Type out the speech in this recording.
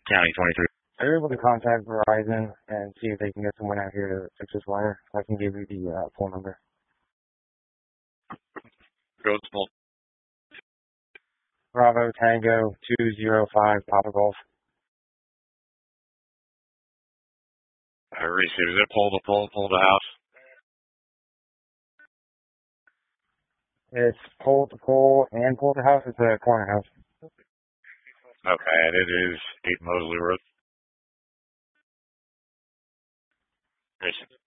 County 23. Are you able to contact Verizon and see if they can get someone out here to fix this wire? I can give you the phone number. Go to full. Bravo Tango 205 Papa Golf. I received. Is it pull to house? It's pole to pole and pole to house. It's a corner house. Okay, and it is 8 Mosley Road. Yes.